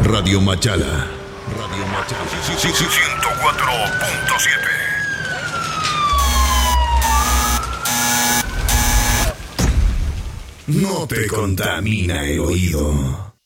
Radio Machala. Radio Machala. 104.7. No te contamina el oído.